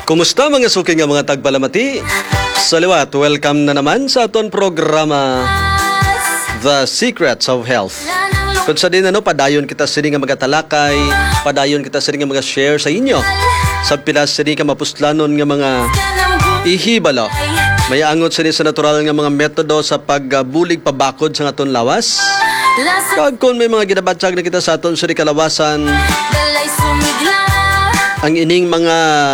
Kumusta mga suki nga mga tagpalamati? Saliwat, welcome na naman sa aton programa The Secrets of Health. Kung sa din padayon kita sini nga magatalakay, padayon kita sini nga mga share sa inyo. Sa pilas sini ka mapuslanon nga mga ihibalo. May angot sini sa natural nga mga metodo sa pagbulig pabakod sa aton lawas. Kag kung may mga ginabatsag na kita sa aton sini kalawasan, ang ining mga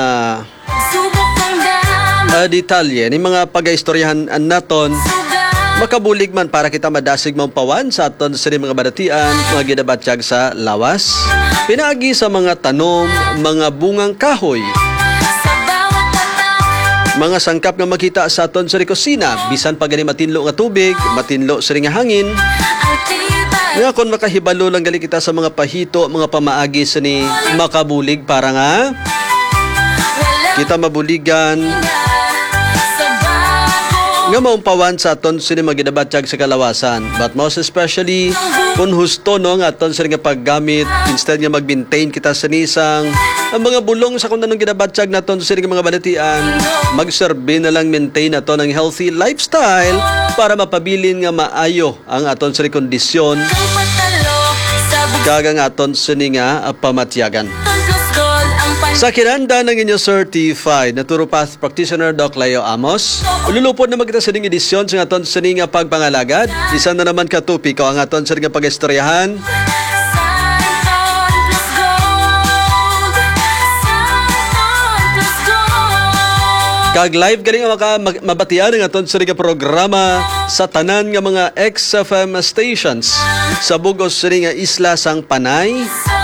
detalye ni mga pag-istoryahan naton makabulig man para kita madasig mong pawan sa aton sa mga badatian, mga ginabatyag sa lawas, pinaagi sa mga tanom, mga bungang kahoy, mga sangkap nga makita sa aton sa kusina, bisan pa gani matinlo nga tubig, matinlo sa nga hangin. Nga kung makahibalo lang gali kita sa mga pahito, mga pamaagi sa ni makabulig para nga kita mabuligan nga maumpawan sa aton sini maginabatyag sa kalawasan. But most especially kung husto no nga aton sini nga paggamit, instead nga mag-maintain kita sa nisang ang mga bulong sa kung anong ginabatyag naton sini nga mga balatian, magserbi na lang maintain naton ang healthy lifestyle para mapabilin nga maayo ang aton sini kondisyon kagang aton sini nga pamatyagan. Sa kinanda ng inyo certified naturopath practitioner Doc Leo Amos, ululupod na magkita sa ning edisyon sa aton sa ning pagpangalagad. Isa na naman ka tupiko ang aton sa ning pag-istoryahan. Kag live galing nga mabatian ng aton sa ning programa sa tanan nga mga XFM stations sa bugos sa ning isla sang Panay,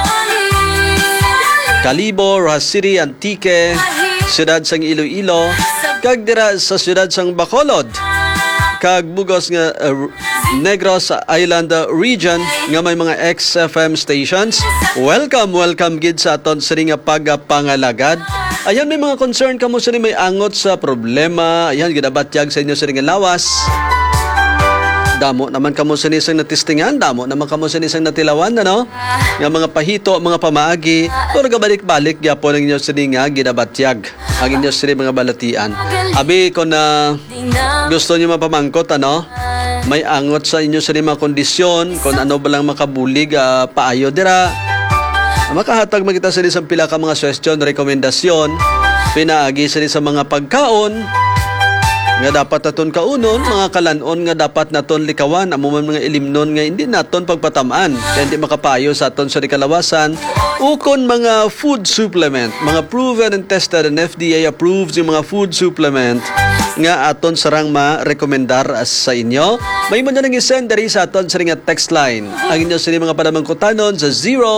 Calibo, Rojas City, Antique, siyudad sang Iloilo, kag dira sa siyudad sang Bacolod, kag bugos nga Negros Island region nga may mga XFM stations. Welcome gid sa aton sa nga pagpangalagad. Ayan, may mga concern kamo sa may angot sa problema. Ayan, ginabatyag sa inyo sa nga lawas. Damo naman kamo sa nisang natistingan, damo naman kamo sa nisang natilawan, ano? Nga mga pahito, mga pamaagi, pero gabalik-balik, yapon ang inyo sa nga ginabatyag, ang inyo sa mga balatian. Abi, kung gusto nyo mapamangkot, ano? May angot sa inyo sa mga kondisyon, kung ano ba lang makabulig, paayo dira. Makahatag magkita sa isang pila ka mga suggestion, rekomendasyon, pinaagi sa mga pagkaon, nga dapat naton kaunon, mga kalanon nga dapat naton likawan, amuman mga ilimnon nga hindi naton pagpatamaan, kaya hindi makapayo sa aton sa kalawasan. Ukon mga food supplement, mga proven and tested and FDA approved yung mga food supplement nga aton sarang ma-rekomendar sa inyo. May mo nyo nang isend dari sa aton sa nga text line. Ang inyo sa mga panamangkutanon sa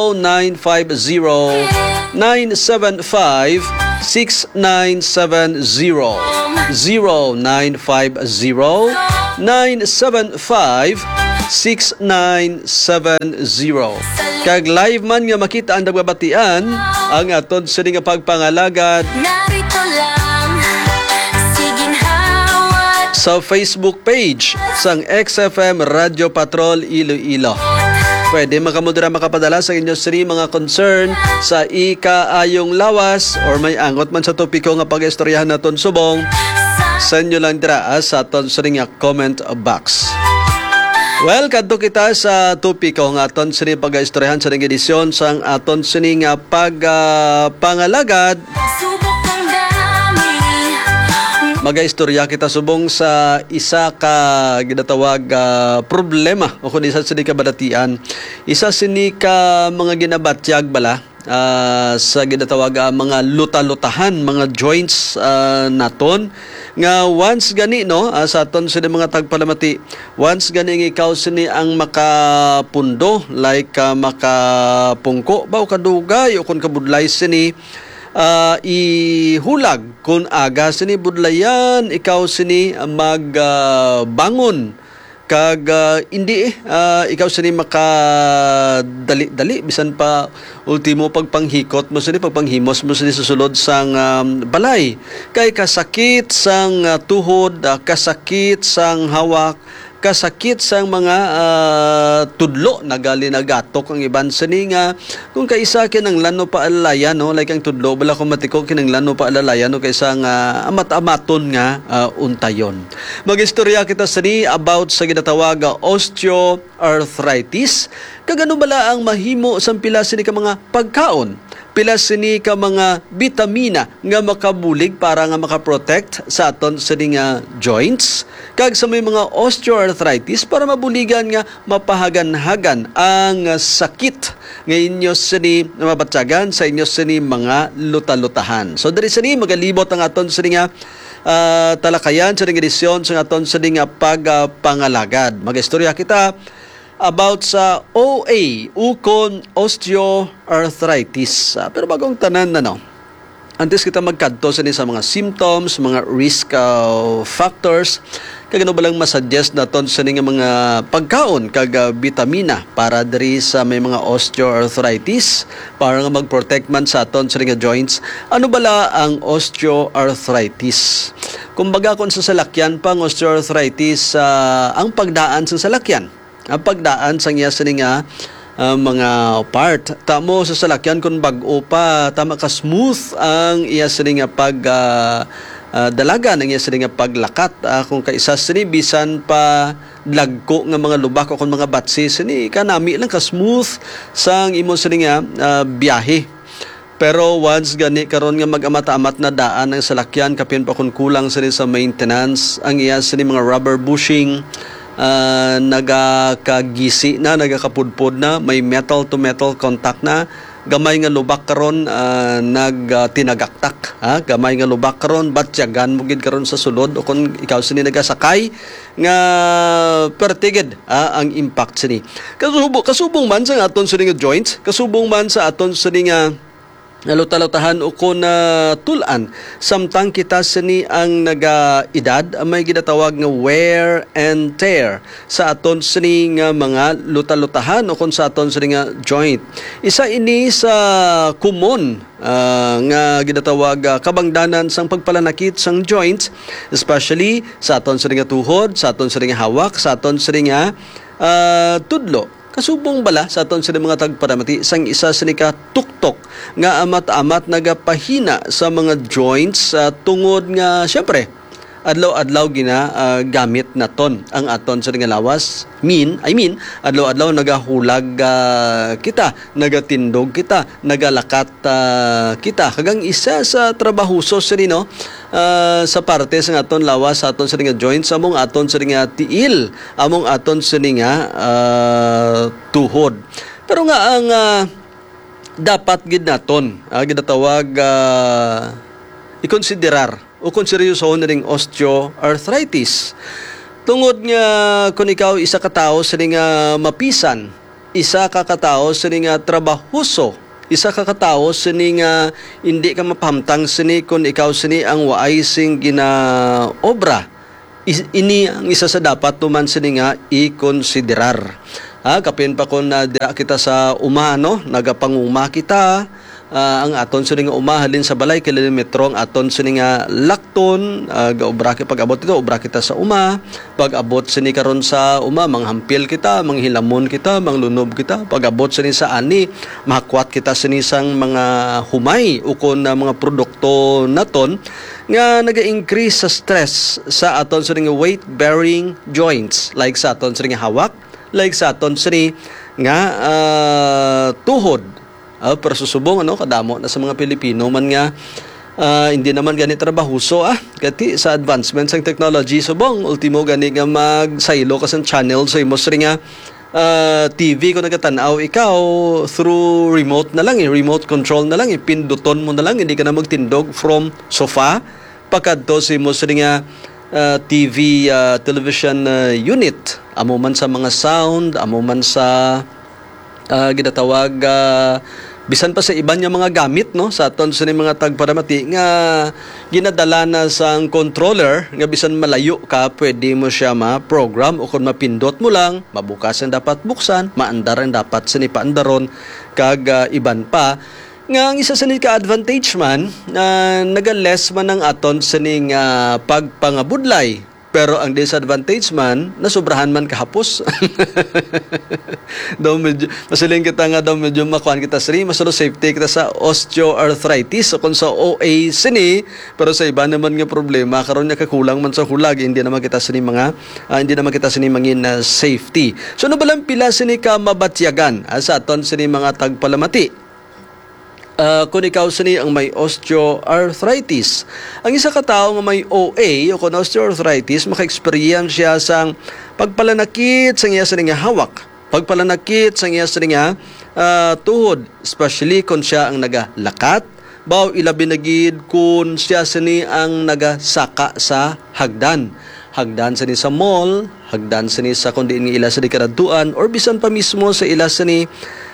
0950-975-6970. 0950-975-6970. Kag live man nga makita ang nagbabatian ang aton sa nga pagpangalagad sa Facebook page sang XFM Radio Patrol Iloilo. Pwede makamudra makapadala sa inyo sini mga concern sa ikaayong lawas or may angot man sa topiko nga pag-istoryahan naton subong, send nyo lang dira sa aton sini nga comment box. Well, kadto kita sa topiko nga aton sini pag-istoryahan sa ning edisyon sang aton sini nga pagpangalagad. Mag-istorya kita subong sa isa ka ginatawag problema o kung isa sini ka badatian. Isa sini ka mga ginabatyag bala sa ginatawag mga luta-lutahan, mga joints naton nga once gani no sa aton sini mga tagpalamati, once gani ikaw sini ang makapundo like makapungko ba o kadugay o kung kabudlay sini ihulag kung aga sini budlayan ikaw sini magbangon kag hindi ikaw sini makadali-dali bisan pa ultimo pagpanghikot mo sini pagpanghimos mo sini susulod sang balay kay kasakit sang tuhod, kasakit sang hawak, kasakit sang mga tudlo nagali nagatok ang iban sini nga kung kaisa kinang lano pa alalayan no like ang tudlo bala ko matiko kinang lano pa alalayan no kaysa nga amat-amaton nga untayon. Magistorya kita sini about sa ginatawag osteoarthritis. Kagano bala ang mahimo sang pila sini ka mga pagkaon, pila sini ka mga bitamina nga makabulig para nga makaprotect sa aton sini nga joints kag sa may mga osteoarthritis para mabuligan nga mapahagan-hagan ang sakit nga inyo sini mabatyagan sa inyo sini mga luta-lutahan. So diri sini magalibot ang aton sini nga talakayan sa edisyon sa aton sini nga pagpangalagad. Magistorya kita about sa OA, ukon osteoarthritis. Pero bagong tanan na no. Antes kita magkadto sa mga symptoms, mga risk factors, kagano ba lang masuggest naton sa mga pagkaon kag bitamina para diri sa may mga osteoarthritis para nga mag-protect man sa aton sa nga joints. Ano bala ang osteoarthritis? Kumbaga kung sa salakyan pang osteoarthritis ang pagdaan sa salakyan. Ang pagdaan sa iya sini nga mga part tamo sa salakyan kung bag-o pa tama ka smooth ang iya sini nga pag dalagan ang iya sini nga paglakat kung kaisa sini bisan pa lagko nga mga lubak o kung mga batsi sini kanami lang ka smooth sang imo sini nga biyahe. Pero once gani karon nga mag-amat-amat na daan ang salakyan kapin pa kung kulang sini sa maintenance ang iya sini mga rubber bushing nagakagisi na, nagakapudpod na, may metal to metal contact na, gamay nga lubak karon nagtinagaktak, gamay nga lubak karon batyagan mo gid karon sa sulod o kung ikaw sini nagasakay nga pertigid ang impact sini. Kasubong man sa aton sini nga joints, kasubong man sa aton sini nga naluta-lutahan o kung tulan samtang kita sini ang naga-edad may ginatawag nga wear and tear sa aton sini nga mga luta-lutahan o kung sa aton sini nga joint. Isa ini sa common nga ginatawag kabangdanan sang pagpalanakit sang joints, especially sa aton sini nga tuhod, sa aton sini nga hawak, sa aton sini nga tudlo. Kasubong bala sa aton sini mga tagparamati sang isa sini ka tuktok nga amat-amat nagapahina sa mga joints tungod nga syempre adlaw-adlaw gamit naton ang aton sini nga lawas. I mean adlaw-adlaw nagahulag kita, nagatindog kita, nagalakat kita. Kagang isa sa trabahuso sini no sa parte sa aton lawas sa aton sini nga joints among aton sini nga tiil, among aton sini nga tuhod. Pero nga ang dapat gid naton ginatawag ikonsiderar o kung seryosohon na ring osteoarthritis. Tungod nga kung ikaw isa ka tao sa nga mapisan, isa ka katao sa nga trabahuso, isa ka katao sa nga hindi ka mapahamtang sini kung ikaw sini ang waay sing ginaobra. Ini ang isa sa dapat tuman sini nga ikonsiderar. Kapin pa kung dira kita sa umano, nagapanguma kita, ang aton sini nga umahalin sa balay kilometro ang aton sini nga lakton gaobra kita pag-abot ito obra kita sa uma pag-abot sini karon sa uma manghampil kita manghilamon kita manglunob kita pag-abot sini sa ani mahakwat kita sini sang mga humay ukon na mga produkto naton nga naga-increase sa stress sa aton sini nga weight bearing joints like sa aton sini nga hawak like sa aton sini nga tuhod. Pero susubong kadamo na sa mga Pilipino man nga hindi naman gani trabahuso kati sa advancements ng technology subong ultimo gani nga magsaylo ka sa channel sa imo nga TV kung nagatanaw ikaw through remote na lang remote control na lang pinduton mo na lang hindi ka na magtindog from sofa pakadto sa imo nga TV television unit amo man sa mga sound amo man sa ginatawag bisan pa sa iban nga mga gamit sa aton sa mga tagparamati nga ginadala na sang controller nga bisan malayo ka pwede mo siya ma-program o kung mapindot mo lang mabukas ang dapat buksan maandar ang dapat sinipaandaron kag iban pa nga ang isa sa ka advantage man naga-less man ang aton sa pagpangabudlay Pero ang disadvantage man, nasubrahan man kahapos. Daw medyo, masiling kita nga daw medyo makuhan kita sini, masalo safety kita sa osteoarthritis o kung sa OA sini, pero sa iba naman nga problema, karon niya kakulang man sa hulag, hindi naman kita sini mangin safety. So ano ba lang pila sini ka mabatyagan sa aton sini mga tagpalamati? Kung ikaw sini ang may osteoarthritis. Ang isa ka tao nga may OA o kung osteoarthritis, maka-experience siya sang pagpalanakit sa iya sini nga hawak, pagpalanakit sa iya sini nga tuhod, especially kung siya ang nagalakat, baw ilabi na gid kung siya sini ang nagasaka sa hagdan sini sa mall, hagdan sini sa kundi nga ila sini karaduan, or bisan pa mismo sa ila sini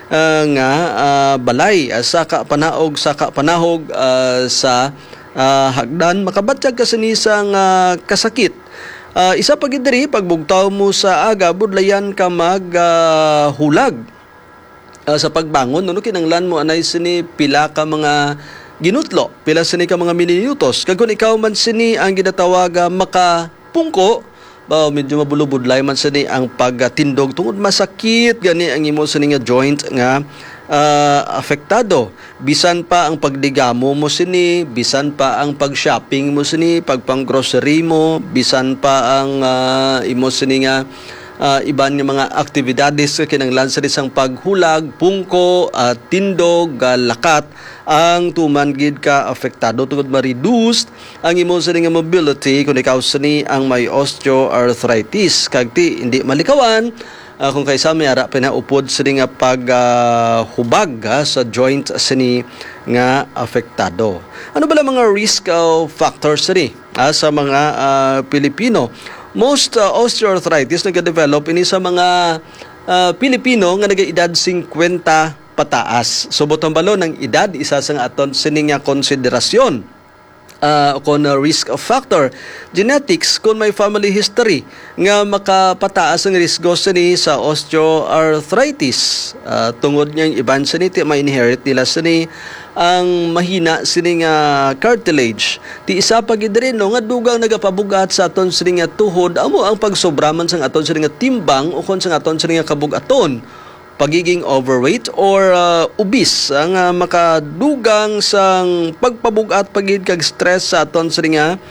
balay saka panahog sa hagdan, makabatyag ka sini sang kasakit. Isa pa gid diri pagbugtaw mo sa aga, budlayan ka maghulag sa pagbangon, no kinanglan mo anay sini pila ka mga ginutlo, pila sini ka mga minutos. Kag kung ikaw man sini ang ginatawag makapungko, medyo mabulubudlay man sini ang pagtindog tungod masakit gani ang imo sini nga joint nga apektado. Bisan pa ang pagdigamo mo sini, bisan pa ang pag-shopping mo sini, pagpang-grocery mo, bisan pa ang imo sini nga iban nga mga aktibidades kinanglan sa isang paghulag, pungko, tindog, lakat, ang tuman gid ka apektado tungod ma-reduce ang imo sini nga mobility kung ikaw sini ang may osteoarthritis. Kag ti hindi malikawan kung kaysa may ara pinaupod sini nga paghubag sa joint sini nga apektado. Ano ba lang mga risk factors sini sa mga Pilipino? Most osteoarthritis nag-develop ini sa mga Pilipino nga nag-edad 50 pataas. So botong balo ng edad, isa sa aton sini nga konsiderasyon kung risk factor. Genetics, kung may family history nga makapataas ang risgo sini sa osteoarthritis. Tungod niyang iban sini, may inherit nila sini ang mahina sini nga cartilage. Ti isa pa gid rin no nga dugang nagapabugat sa aton sini nga tuhod, amo ang pagsobraman sang aton sini nga timbang o kon sang aton sini nga kabugaton, pagiging overweight or obese ang makadugang sang pagpabugat pagid kag stress sa aton sini nga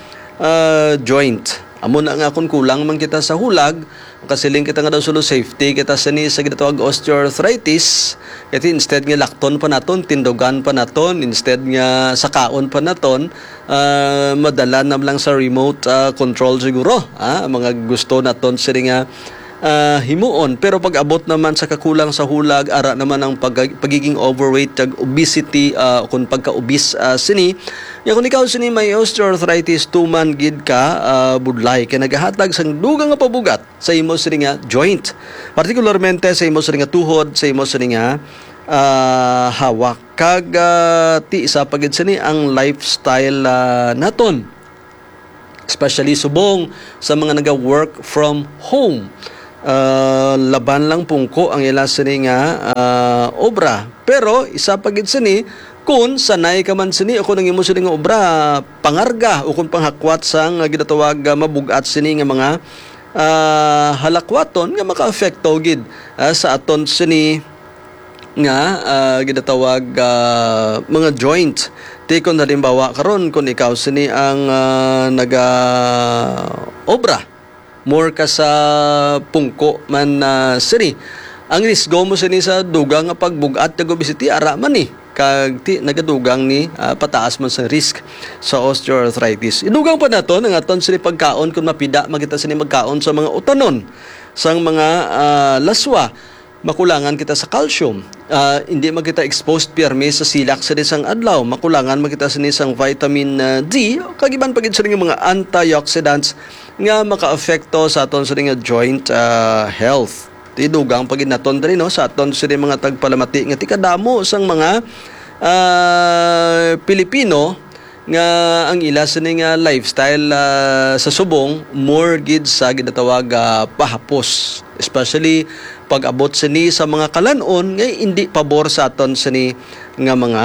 joint. Amo na nga kung kulang man kita sa hulag, kasiling kita nga daw solo safety kita sini sa ginatawag osteoarthritis. Kaya instead nga lakton pa naton, tindogan pa naton, instead nga sakaon pa naton, madala na lang sa remote control siguro. Mga gusto naton sini nga himuon. Pero pag abot naman sa kakulang sa hulag, ara naman ang pagiging overweight, obesity, kung pagka-obese sini, kung ikaw sini may osteoarthritis, tuman gid ka budlay kay nagahatag sang dugang nga pabugat sa imo sini nga joint, partikularmente sa imo sini nga tuhod, sa imo sini nga hawak. Kag ti isa pagid sini ang lifestyle naton, especially subong sa mga naga-work from home. Laban lang pungko ang ila sini nga obra, pero isa pagid sini kung sanay ka man sini o kung nang imo sini nga obra pangarga o kung panghakwat sang ginatawag mabugat sini nga mga halakwaton nga maka-apekto gid sa aton sini nga ginatawag mga joint. Ti kon halimbawa karon kung ikaw sini ang naga obra more ka sa pungko man sini, ang risgo mo sini sa dugang nga pagbugat kag obesity ara man ni kag ti nagadugang ni pataas man sa risk sa osteoarthritis. Idugang pa naton ang aton sini pagkaon kung mapida makita sini magkaon sa mga utanon sang mga laswa. Makulangan kita sa calcium, hindi makita exposed pirmi sa silak sa isang adlaw, makulangan makita sa isang vitamin D, kagiban pagid sa mga antioxidants nga maka-apekto sa aton sa nga joint health. Tidugang pagid naton diri no sa aton sa mga tagpalamati nga tikadamo sang mga Pilipino nga ang ila sa nga lifestyle sa subong more gid sa ginatawag pahapos, especially pag abot sini sa mga kalanon ngay hindi pabor sa aton sini nga mga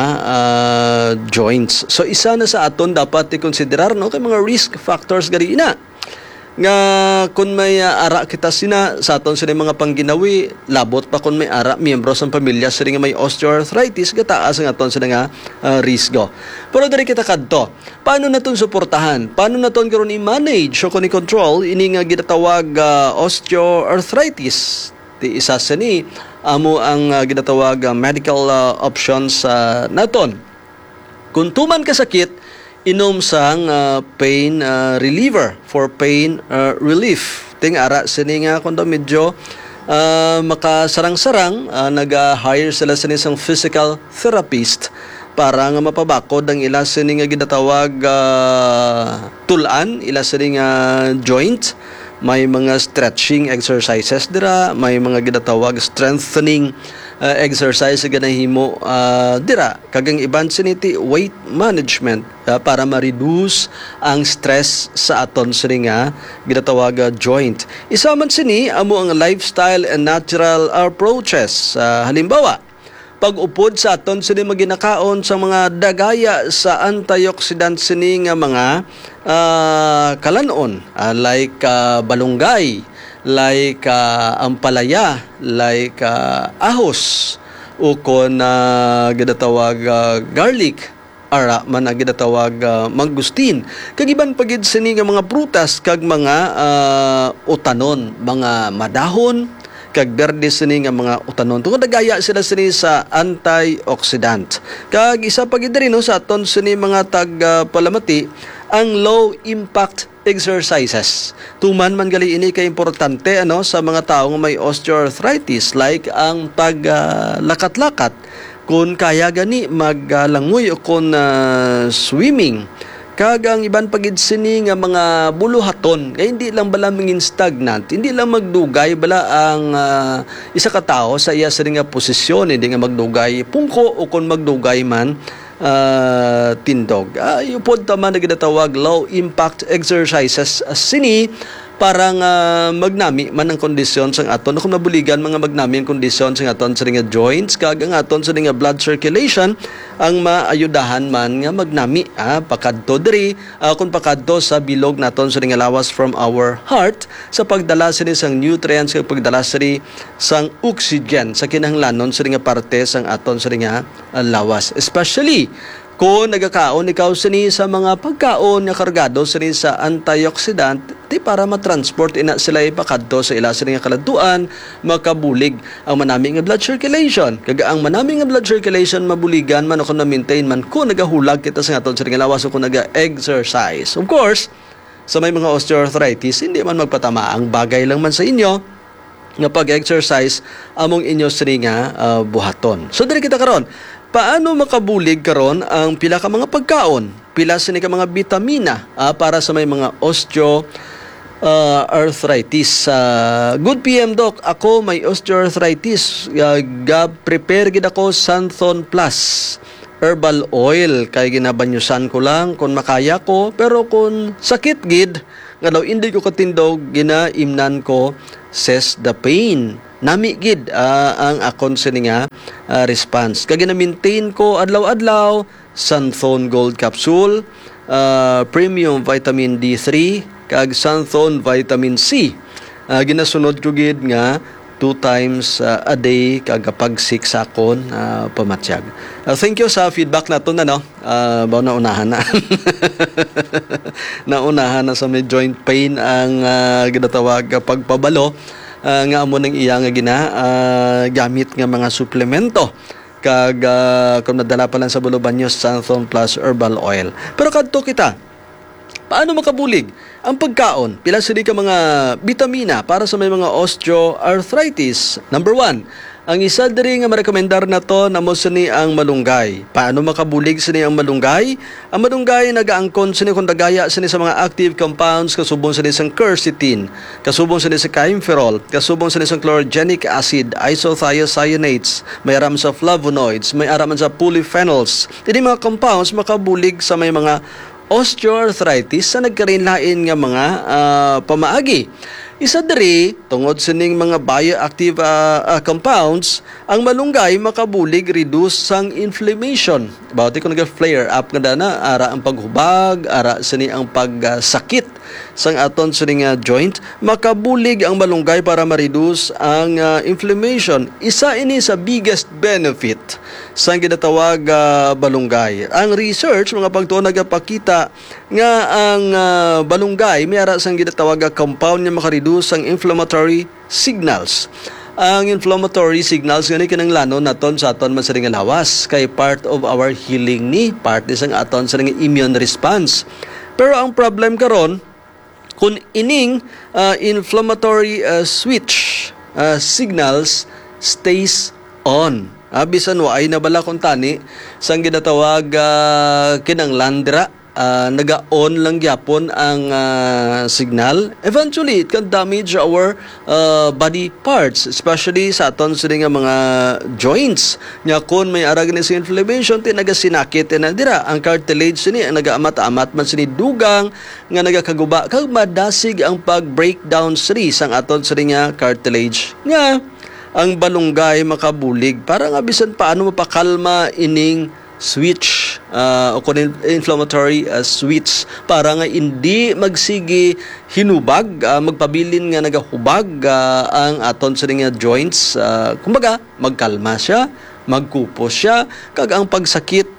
joints. So isa na sa aton dapat i-considerar no kay mga risk factors gari ina. nga kung may ara kita sina sa aton sila mga pangginawi, labot pa kung may ara miyembro sa pamilya sila nga may osteoarthritis, gataas ang aton sila nga risgo. Pero diri kita kadto, paano naton suportahan? Paano naton karon i-manage o kung i-control ini nga ginatawag osteoarthritis? Ti isa sa ni amo ang ginatawag medical options naton. Kung tuman ka sakit, inom sang pain reliever for pain relief. Ting ara sini nga kundo medyo makasarang-sarang nag-hire sila sini sang physical therapist para nga mapabakod ang ila sini nga ginatawag tulan, ila sini nga joint. May mga stretching exercises dira, may mga ginatawag strengthening exercise nga nahimo dira, kagang iban siniti weight management para ma-reduce ang stress sa aton sini nga ginatawag joint. Isa man sini amo ang lifestyle and natural approaches. Halimbawa, pag-upod sa aton sini maginakaon sa mga dagaya sa antioxidant sini nga mga kalanon, like balunggay, like ampalaya, like ahos, o kon ginatawag garlic, ara man ginatawag mangustin. Kagiban pagid sini nga mga prutas kag mga utanon, mga madahon, kag berde sini nga mga utanon. Tungod nagaya sila sini sa antioxidant. Kag isa pagid diri no sa aton sini mga palamati ang low impact exercises. Tuman man gali ini kay importante sa mga tao nga may osteoarthritis, like ang lakat-lakat, kung kaya gani maglangoy o kung swimming. Kag ang iban pagid sini nga mga buluhaton, kay hindi lang bala mingin stagnant, hindi lang magdugay bala ang isa ka tawo sa iya sini nga posisyon, hindi nga magdugay pungko o kung magdugay man tindog. Upod taman na ginatawag low impact exercises sini para nga magnami man ang kondisyon sang aton, kung mabuligan mga magnami ang kondisyon sang aton sa nga joints, kag ang aton sa nga blood circulation ang maayudahan man nga magnami pakadto diri kung pakadto sa bilog naton sa nga lawas from our heart sa pagdala sini sang nutrients kag pagdala sini sang oxygen sa kinahanglanon sa nga parte sang aton sa nga lawas, especially kung nagakaon ikaw sini sa mga pagkaon nga kargado sini sa antioxidant, di para matransport ina sila ipakadto sa ila sini nga kaladtuan, makabulig ang manami nga blood circulation. Kaga ang manami nga blood circulation mabuligan man o kung na-maintain man kung nagahulag kita sa aton sa nga lawas o kung naga-exercise. Of course, sa may mga osteoarthritis, hindi man magpatama, ang bagay lang man sa inyo nga pag-exercise among inyo sini nga buhaton. So diri kita karon, paano makabulig karon ang pila ka mga pagkaon, pila sini ka mga bitamina para sa may mga osteoarthritis. Good PM Doc, ako may osteoarthritis, prepare gid ako Santhon Plus herbal oil, kay ginabanyusan ko lang kung makaya ko, pero kung sakit gid nga daw hindi ko katindog, ginaimnan ko says the pain. Nami gid ang akon sini nga response. Kag gina-maintain ko adlaw-adlaw Santhon Gold Capsule, Premium Vitamin D3 kag Santhon Vitamin C. Ginasunod ko gid nga 2 times a day kag kapag 6 akon pamatsyag. Thank you sa feedback naton baw na unahan na. Naunahan na sa may joint pain ang ginatawag pagpabalo nga amo nang iya nga gamit nga mga suplemento kag kung nadala pa lang sa buluban nyo Santhon Plus Herbal Oil. Pero kadto kita, paano makabulig ang pagkaon? Pila sini ka mga bitamina para sa may mga osteoarthritis. Number 1, ang isa diri nga marekomendar nato namo sini ang malunggay. Paano makabulig sini ang malunggay? Ang malunggay nagaangkon sini kung dagaya sini sa mga active compounds, kasubong sini sa quercetin, kasubong sini sa kaempferol, kasubong sini sa chlorogenic acid, isothiocyanates, may aram sa flavonoids, may aram sa polyphenols. Ini mga compounds makabulig sa may mga osteoarthritis sa nagkarinlain nga mga pamaagi. Isa diri tungod sining mga bioactive compounds, ang malunggay makabulig reduce sang inflammation. Bawti ko naga-flare up nga na ara ang paghubag, ara sini ang pagsakit sang aton sining joint, makabulig ang malunggay para ma-reduce ang inflammation. Isa ini sa biggest benefit sang ginatawag balunggay. Ang research mga pagtuon nagapakita nga ang balunggay may ara sang ginatawag compound nga maka-reduce ang inflammatory signals. Ang inflammatory signals nga ni kinanglanon naton sa aton man sa lawas kay part of our healing ni, part ni sang aton sa immune response. Pero ang problem karon kung ining inflammatory switch signals stays on. Bisan ay nabala kung tani sang ginatawag kinanglandra, naga-on lang gyapon ang signal. Eventually, it can damage our body parts, especially sa aton sa mga joints. Nya kun may arag ni sa inflammation, nagasinakit na dira. Ang cartilage sini ang nagaamat-amat man sini dugang nga nagakaguba kag madasig ang pag-breakdown sini sang aton sa cartilage. Nga ang balunggay makabulig para nga bisan paano mapakalma ining switch o inflammatory switch para nga hindi magsigi hinubag, magpabilin nga nagahubag ang aton sa joints. Kumbaga magkalma siya, magkupos siya kag ang pagsakit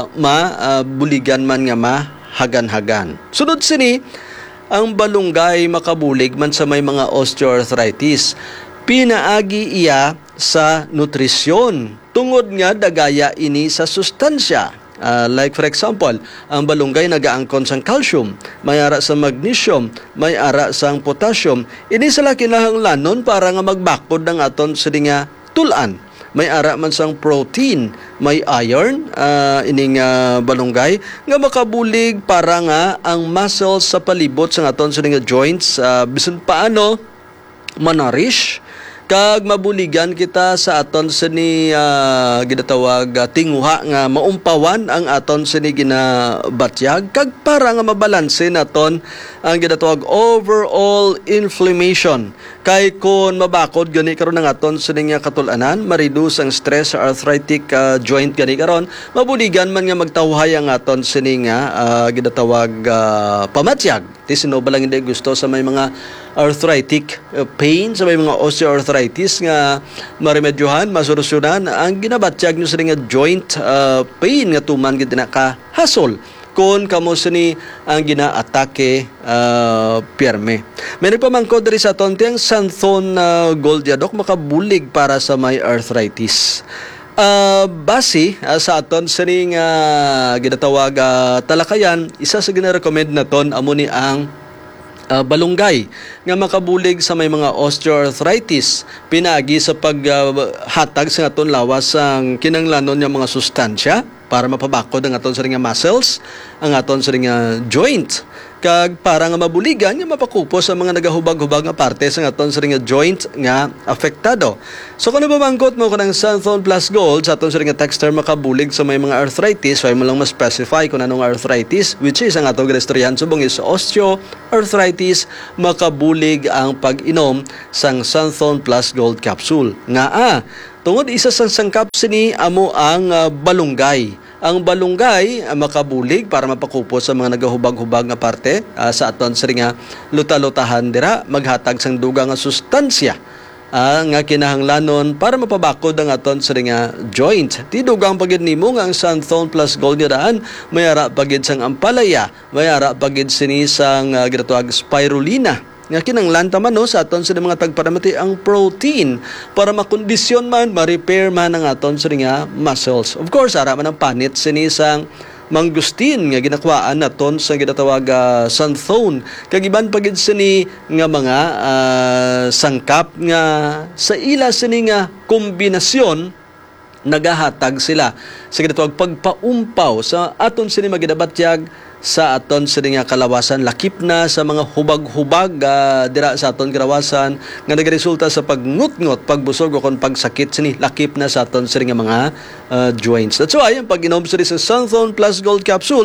mabuligan man nga mahagan-hagan. Sunod sini ang balunggay makabulig man sa may mga osteoarthritis. Pinaagi iya sa nutrisyon tungod nga dagaya ini sa sustansya. Like for example, ang balunggay nagaangkon sang calcium, may ara sa magnesium, may ara sang potassium. Ini sila kinahanglanon para nga magbakod ng aton sa nga tulan. May ara man sang protein, may iron, ining balunggay nga makabulig para nga ang muscles sa palibot sa aton sa nga joints bisan paano manarish kag mabuligan kita sa aton sa ni ginatawag tinguha nga maumpawan ang aton sa ni ginabatyag kag para nga mabalanse naton ang ginatawag overall inflammation. Kay kun mabakod gani karon ang aton sa ni katul-anan, ma-reduce ang stress sa arthritic joint gani karon, mabuligan man nga magtawhay ang aton sa ni ginatawag pamatyag. Tisino ba lang hindi gusto sa may mga arthritic pain, sa may mga osteoarthritis nga maremedyohan, masolusyonan ang ginabatyag nyo sa nga joint pain nga tuman gid na ka hasol kung kamo ni ang ginaatake pirme. Meron pa man ko diri sa aton tiyang Santhon Gold Yadok makabulig para sa may arthritis. Base sa aton sa ning ginatawag talakayan, isa sa gina-recommend naton amo ni ang balunggay nga makabulig sa may mga osteoarthritis, pinaagi sa paghatag sa aton lawas ang kinanglanon nga mga sustansya para mapabakod ang aton sa nga muscles, ang aton sa nga joint kag para nga mabuligan nga mapakupos sa mga nagahubag-hubag nga parte sa aton sa nga joint nga apektado. So kung nabamangkot mo kanang Santhon Plus Gold sa aton sa nga texter makabulig sa may mga arthritis, why mo lang ma-specify kung anong arthritis, which is ang atong gistoryahan subong is osteoarthritis, makabulig ang pag-inom sang Santhon Plus Gold capsule. Nga tungod isa sang sangkap sini amo ang balunggay. Ang balunggay makabulig para mapakupos sa mga nagahubag-hubag nga parte sa aton sa nga luta-lutahan dira, maghatag sang dugang nga sustansya nga kinahanglanon para mapabakod ang aton sa nga joint. Tidugang pagid nimo nga ang Santhon Plus Gold nga daan, may ara pagid sang ampalaya, may ara pagid sini sang ginatawag spirulina nga kinanglan man sa aton sa mga tagparamati ang protein para makondisyon man, ma-repair man ang aton sa nga muscles. Of course, ara man ang panit sinisang mangustin nga ginakwaan naton sa ginatawag Santhon. Kagiban pagid sini nga mga sangkap nga sa ila sini nga kombinasyon nagahatag sila sa ginatawag pagpaumpaw sa aton sini maginabatyag sa aton sa nga kalawasan, lakip na sa mga hubag-hubag dira sa aton kalawasan nga nagresulta sa pagngut-ngut, pagbusog o kon pagsakit sini lakip na sa aton sa nga mga joints. That's why ang pag-inom sa Santhon Plus Gold capsule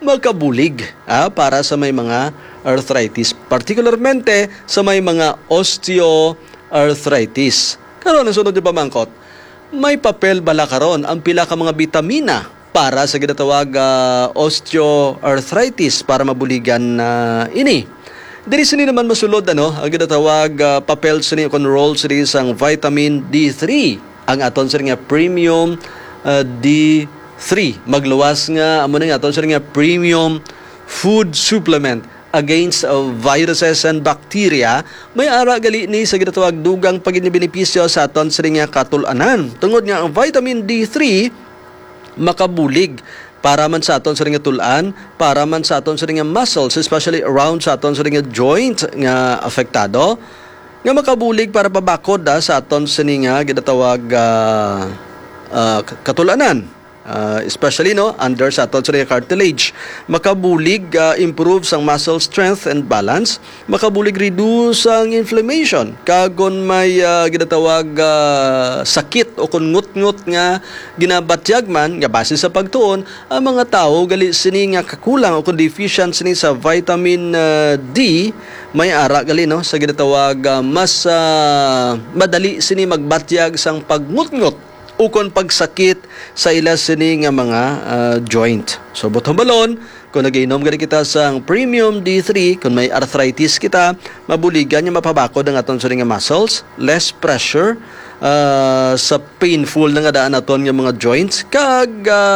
makabulig para sa may mga arthritis, particularmente sa may mga osteoarthritis. Karon ang sunod yung pamangkot, may papel bala karon ang pila ka mga bitamina para sa ginatawag osteoarthritis para mabuligan ini. Diri sini naman masulod ang ginatawag papel sini kon role sini sang vitamin D3 ang aton sa nga premium D3 magluwas nga amo nga aton sa nga premium food supplement against viruses and bacteria. May ara gali ni sa ginatawag dugang paginibenepisyo sa aton sa nga katul-anan tungod nga ang vitamin D3 makabulig para man sa aton sa nga tulan, para man sa aton sa nga muscles, especially around sa aton sa nga joint nga apektado, nga makabulig para pabakod sa aton sa nga ginatawag katulanan. Especially under sa aton sa cartilage, makabulig improve sang muscle strength and balance, makabulig reduce ang inflammation kagon may ginatawag sakit o kun ngut-ngut nga ginabatyag man nga base sa pagtuon ang mga tao gali sini nga kakulang o kun deficient sini sa vitamin D, may ara gali sa ginatawag mas madali sini magbatyag sang pagngut-ngut ukon pagsakit sa ila sini nga mga joint. So butong balon, kung nag-inom gani kita sang premium D3, kung may arthritis kita, mabuligan niya mapabakod ang aton sini nga muscles, less pressure sa painful na nga daan aton nga mga joints, kag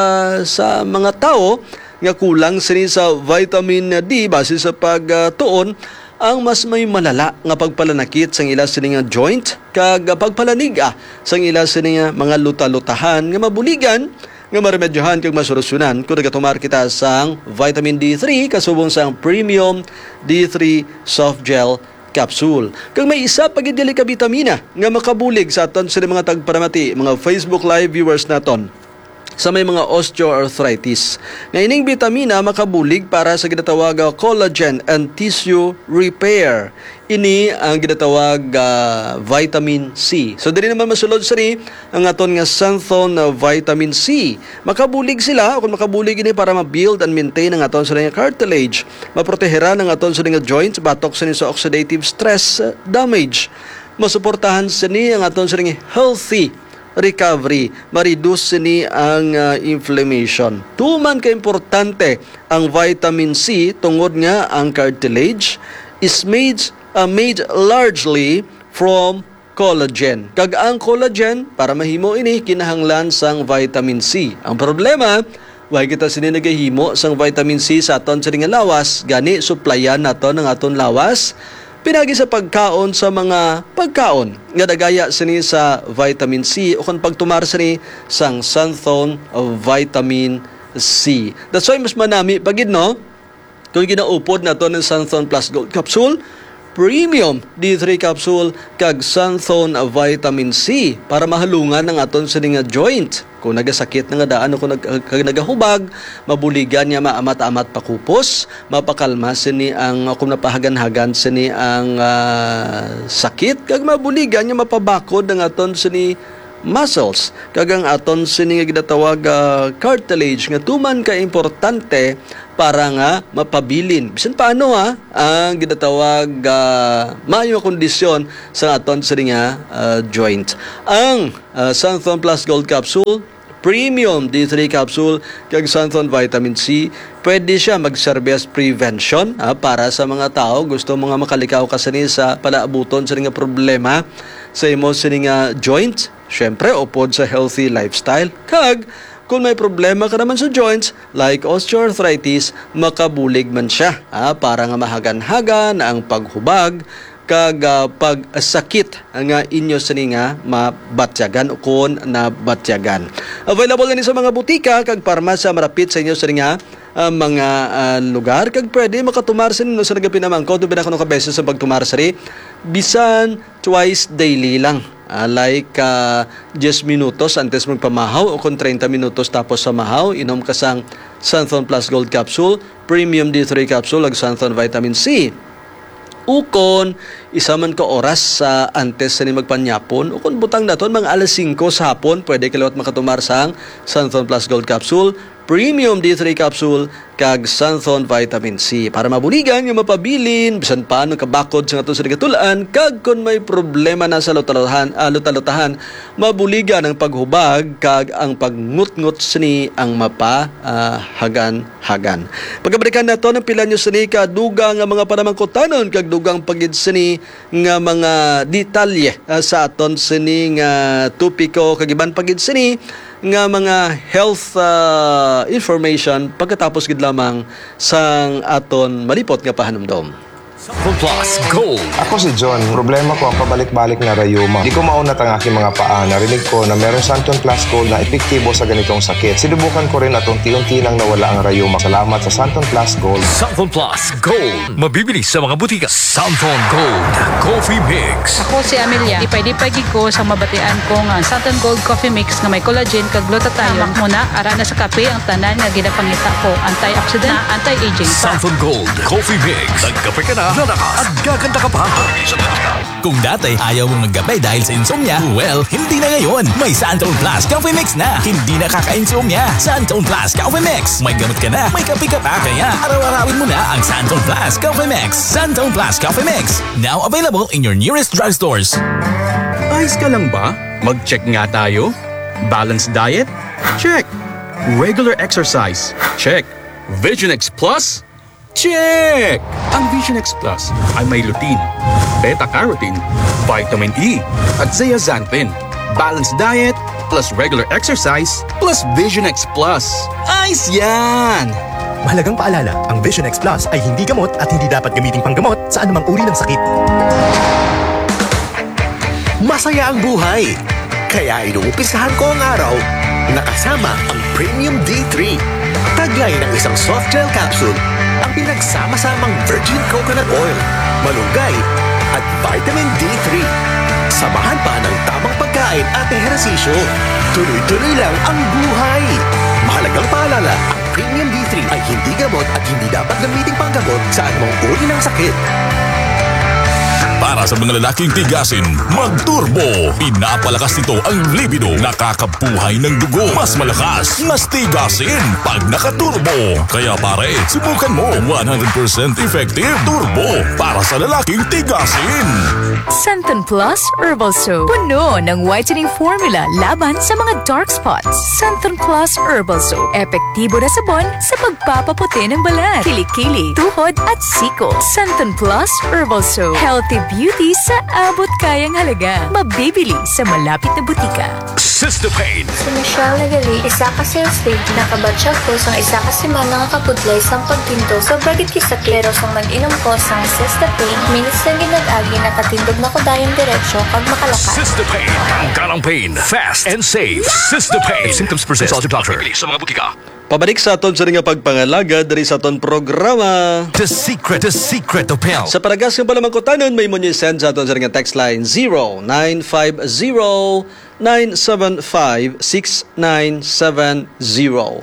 sa mga tao nga kulang sini sa vitamin D base sa pagtuon, ang mas may malala nga pagpalanakit sang ila sini nga joint kag pagpalanig sang ila sini nga mga luta-lutahan nga mabuligan nga maremedyohan kag masolusyonan kung nagatumar kita sang vitamin D3 kasubong sang premium D3 soft gel capsule. Kag may isa pagid dili ka bitamina nga makabulig sa aton sini mga tagparamati, mga Facebook live viewers naton sa may mga osteoarthritis. Nga ining bitamina makabulig para sa ginatawag collagen and tissue repair. Ini ang ginatawag vitamin C. So diri naman masulod sini ang aton nga xanthan vitamin C. Makabulig sila kung makabulig ini para ma-build and maintain ang aton sa nga cartilage. Maproteheran ang aton sa nga joints batok sini sa oxidative stress damage. Masuportahan sini ang aton sa nga healthy recovery, ma-reduce ni ang inflammation. Tuman ka importante ang vitamin C tungod nga ang cartilage is made largely from collagen. Kag ang collagen para mahimo ini kinahanglan sang vitamin C. Ang problema, why kita sini nagahimo sang vitamin C sa aton sa nga lawas, gani supplyan naton ang aton lawas pinagi sa pagkaon sa mga pagkaon nga dagaya sini sa vitamin C o kung pagtumar sini sang xanthan of vitamin C. That's why mas manami pagid kung ginaupod na to ng xanthan plus gold capsule, premium D3 capsule kag xanthan of vitamin C para mahalungan ang aton sini nga joint. Kung nagasakit na nga daan o kung nagahubag, mabuligan niya maamat-amat pakupos, mapakalma sini ang kung napahagan-hagan sini ang sakit, kag mabuligan niya mapabakod ang aton sini muscles, kag ang aton sini nga ginatawag cartilage nga tuman ka importante para nga mapabilin. Bisan paano ang ginatawag maayo kondisyon sa aton sini nga joint. Ang xanthan plus gold capsule, premium D3 capsule, kag xanthan vitamin C, pwede siya magserbe as prevention para sa mga tao gusto mga makalikaw kasani sa palaabuton sa nga problema sa imo sini nga joint. Syempre, upod sa healthy lifestyle. Kag kung may problema ka naman sa joints like osteoarthritis, makabulig man siya para nga mahagan-hagan ang paghubag kag pagsakit nga inyo sini nga mabatyagan o kon nabatyagan. Available ni sa mga butika kag parmasya marapit sa inyo sini nga mga lugar kag pwede makatumar sa inyo sa nagapinamangkot do binakano ka beses sa pagtumar sari bisan twice daily lang. Like 10 minutos antes magpamahaw o kung 30 minutos tapos sa mahaw, inom ka sang xanthan plus gold capsule, premium D3 capsule, ag xanthan vitamin C. Ukon, isa man ka oras sa antes sa ni magpanyapon, ukon butang naton mga alas 5 sa hapon, pwede kalawat makatumar sang xanthan plus gold capsule, premium D3 capsule, kag Santhon Vitamin C para mabuligan nga mapabilin bisan paano kabakod sa aton sa gatulaan kag kun may problema na sa lutalutahan mabuligan ang paghubag kag ang pagngut-ngut sini ang hagan. Pagkabalikan nato ng pila nyo sini ka dugang nga mga panamangkutanon kag dugang pagid sini nga mga detalye sa aton sini nga tupiko kag iban pagid sini nga mga health information pagkatapos gid lamang sang aton malipot nga pahanumdom. Santhon Plus Gold. Ako si John. Problema ko ang pabalik-balik na rayuma. Di ko maunat ang aking mga paa. Narinig ko na meron Santhon Plus Gold na epektibo sa ganitong sakit. Sinubukan ko rin at unti-unti nang nawala ang rayuma. Salamat sa Santhon Plus Gold. Santhon Plus Gold. Mabibili sa mga butika. Santhon Gold Coffee Mix. Ako si Amelia. Ipay-dipay ko sa mabatian ko nga Santhon Gold Coffee Mix nga may collagen kag glutathione. Muna ara na sa kape ang tanan nga ginapangita ko. Antioxidant na anti-aging pa. Santhon Gold Coffee Mix. Nagkape ka na, lalakas at gaganda ka pa. Kung dati ayaw mong magkape dahil sa insomnia, well, hindi na ngayon. May Santhon Plus Coffee Mix na. Hindi na kaka-insomnia. Santhon Plus Coffee Mix. May gamot ka na, may kape ka pa. Kaya araw-arawin mo na ang Santhon Plus Coffee Mix. Santhon Plus Coffee Mix. Now available in your nearest drugstores. Ayos ka lang ba? Mag-check nga tayo. Balanced diet? Check. Regular exercise? Check. Vision X Plus? Check! Ang Vision X Plus ay may lutein, beta-carotene, vitamin E, at zeaxanthin. Balanced diet plus regular exercise plus Vision X Plus. Ayos yan! Mahalagang paalala, ang Vision X Plus ay hindi gamot at hindi dapat gamiting panggamot sa anumang uri ng sakit. Masaya ang buhay. Kaya inuumpisahan ko ang araw nakasama ang Premium D3. Taglay ng isang soft gel capsule ang pinagsama-samang virgin coconut oil, malunggay at vitamin D3. Samahan pa ng tamang pagkain at ehersisyo. Tuloy-tuloy lang ang buhay. Mahalagang paalala, ang Premium D3 ay hindi gamot at hindi dapat gamiting panggamot sa anumang uri ng sakit. Para sa mga lalaking tigasin, mag-turbo. Pinapalakas nito ang libido. Nakakabuhay ng dugo. Mas malakas, mas tigasin pag naka-turbo. Kaya pare, subukan mo. 100% effective turbo para sa lalaking tigasin. Santhon Plus Herbal Soap. Puno ng whitening formula laban sa mga dark spots. Santhon Plus Herbal Soap. Epektibo na sabon sa pagpapaputi ng balat, kilikili, tuhod at siko. Santhon Plus Herbal Soap. Healthy beauty sa abot kayang halaga. Mabibili sa malapit na butika. System-Pain. Si Michelle Nagali, isa ka sales stage, nakabatsyag ko sang isa ka semana nga kapudlay sang pagtinto sa bragit kisakit. Pero sang nag-inom ko sang System-Pain, minutes lang ginag-agi nakatindog na ko dayong diretsyo kag makalakas. System-Pain. Ganang pain. Fast and safe. System-Pain. If symptoms persist, consult your doctor. Mabibili sa mga butika. Pabalik sa aton sa nga pagpangalaga dari sa aton programa. The secret of health. Sa paragas nga pala mangkutanon, may mo send sa aton sa nga text line 0950-975-6970.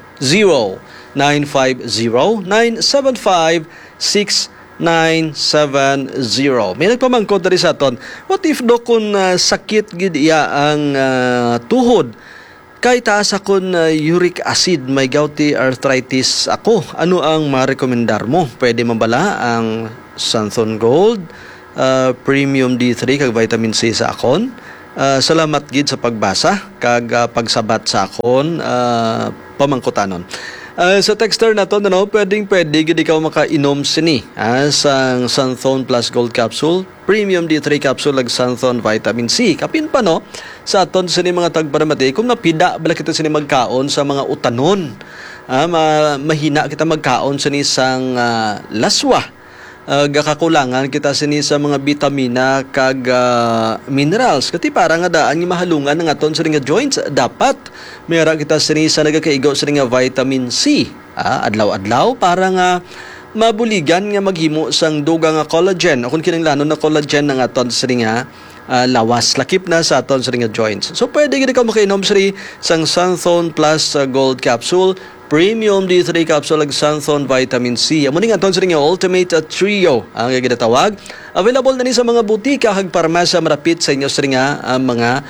0950-975-6970. May nagpamangkot dari sa aton, what if do kung sakit gid iya ang tuhod? Kay taas akong uric acid, may gouty arthritis ako. Ano ang ma-recommendar mo? Pwede mabala ang Santhon Gold, Premium D3 kag vitamin C sa akon. Salamat gid sa pagbasa kag pagsabat sa akon pamangkutanon. Sa texter na to, pwede gid ikaw makainom sini sang Santhon Plus Gold Capsule, Premium D3 Capsule ag Santhon Vitamin C. Kapin pa sa aton sini mga tagparamati, kung napida bala kita sini magkaon sa mga utanon. Mahina kita magkaon sini sang laswa. Gakakulangan kita sini sa mga vitamina kag minerals. Kati para nga daan yung mahalungan ng aton sa nga joints, dapat mayroon kita sini sa nagakaigo sa nga vitamin C. Adlaw-adlaw para nga mabuligan nga maghimo sang duga nga collagen. O kung kinanglanon na collagen ng aton sa nga lawas, lakip na sa aton sa nga joints. So pwede gid ka makainom siri sang Santhon Plus Gold Capsule, Premium D3 Capsule ag Santhon Vitamin C. Amo ning aton sa nga Ultimate Trio ang ginatawag. Available na ni sa mga butika kag parmasya marapit sa inyo sa nga mga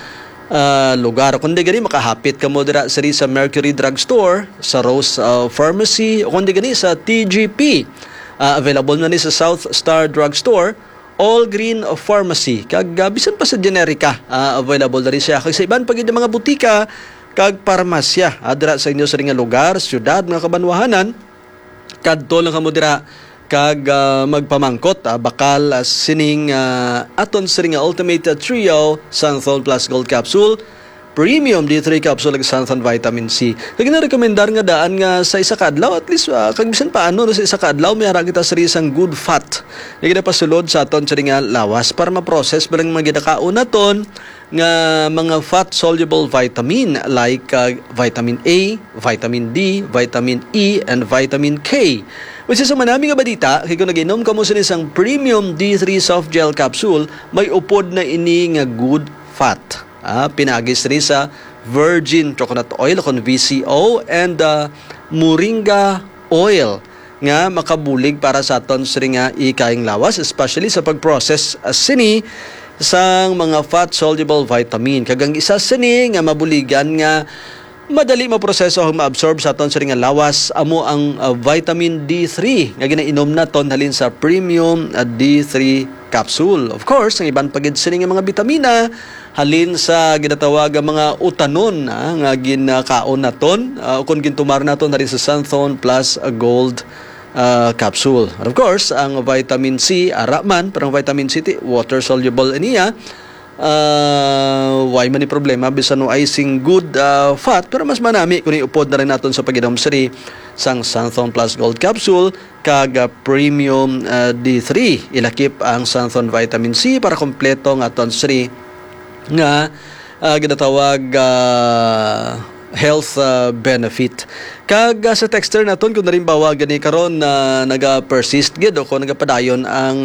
lugar. Kundi gani makahapit ka mo dira sa Mercury Drugstore, sa Rose Pharmacy, o kundi gani sa TGP. Available na ni sa South Star Drugstore, All Green Pharmacy, kag bisan pa sa generika, available na rin siya. Kag sa iban pag mga butika, kag parmasya, dira sa inyo sa ring lugar, syudad, mga kabanwahanan, kadto lang kamo dira kag magpamangkot bakal sining aton sa ring Ultimate Trio Santhon Plus Gold Capsule, Premium D3 Capsule ag Santhon Vitamin C. Kag na-recommendar nga daan nga sa isa ka adlaw, at least kag bisan paano sa isa ka adlaw may ara kita sa isang good fat. Nga pasulod sa aton sa ring lawas para ma-process balang mga gidakaon naton nga mga fat-soluble vitamin like vitamin A, vitamin D, vitamin E, and vitamin K. Which is sa manami nga balita, kaya kung nag-inom ka mo sa isang Premium D3 Soft Gel Capsule, may upod na ini nga good fat. Pinagis rin sa virgin coconut oil, kon VCO, and moringa oil nga makabulig para sa aton sa nga ikaing lawas, especially sa pag-process sini sang mga fat-soluble vitamin. Kagang isa sini nga mabuligan nga madali maproseso ang ma-absorb sa aton sa nga lawas amo ang vitamin D3 nga ginainom naton halin sa Premium D3 Capsule. Of course, ang iban pagid sini nga mga bitamina halin sa ginatawag mga utanon nga ginakaon naton kung gintumar naton halin sa Santhon Plus Gold Capsule. And of course, ang vitamin C, araman, parang vitamin C, water soluble niya. Why man ni problema bisan no icing good fat, pero mas manami kung iupod na rin naton sa pag-inom siri sang Santhon Plus Gold Capsule kag Premium D3. Ilakip ang Santhon Vitamin C para kompleto nga aton siri nga ginatawag health benefit. Kag sa texter naton kung narimbawa gani karon na naga-persist gid o kung nagapadayon ang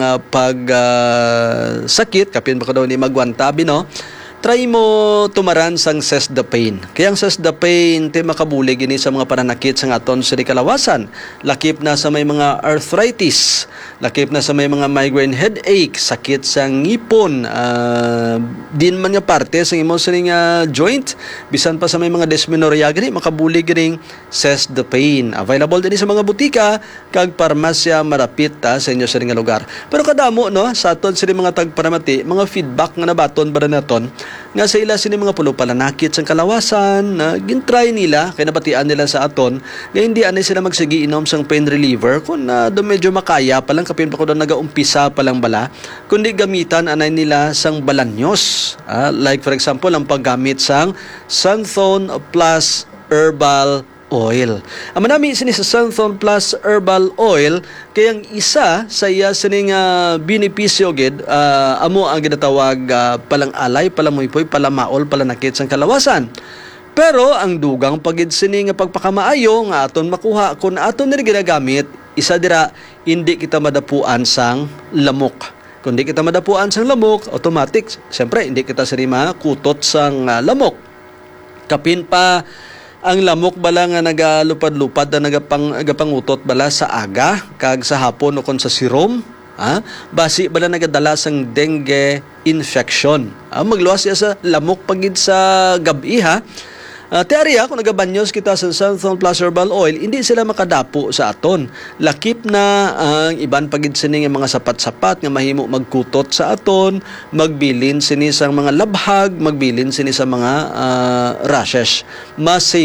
sakit kapin ba daw ni magwantabi no, try mo tumaran sang Cesdapane. Kaya ang Cesdapane te makabulig ini sa mga pananakit sa aton sa kalawasan. Lakip na sa may mga arthritis, lakip na sa may mga migraine headache, sakit sa ngipon, din man nga parte sa imong sining joint, bisan pa sa may mga dysmenorrhea gani makabulig ring Cesdapane. Available din sa mga butika kag parmasya marapit sa inyo sa ring lugar. Pero kadamo no sa aton sa mga tagparamati, mga feedback nga nabaton ba naton nga sa ila sini mga pulo palanakit sa kalawasan na gintry nila kay nabatian nila sa aton nga hindi anay sila magsigi inom sang pain reliever kung do medyo makaya pa lang kapin pa ko daw nagaumpisa pa lang bala kundi gamitan anay nila sang balanyos, like for example ang paggamit sang Santhon Plus Herbal Oil. Ang manami sini sa Santhon Plus Herbal Oil kayang isa sa iya sining benepisyo gid amo ang ginatawag palang alay, palamuipoy, palamaol, palanakit sang kalawasan. Pero ang dugang pagid sini nga pagpakamaayo nga aton makuha kun aton ni ginagamit, isa dira hindi kita madapuan sang lamok. Kung di kita madapuan sang lamok, automatic siyempre hindi kita sirima kutot sang lamok. Kapin pa ang lamok bala nga nagalupad-lupad na nagapangutot bala sa aga kag sa hapon o kon sa sirom, basi bala nagadala sang dengue infection. Magluwas siya sa lamok pagid sa gabi Teorya, kung nagabanyos kita sa Santhon Plus Herbal Oil, hindi sila makadapo sa aton. Lakip na ang iban pagid sini nga mga sapat-sapat nga mahimo magkutot sa aton, magbilin sini sa mga labhag, magbilin sini sa mga rashes. Mas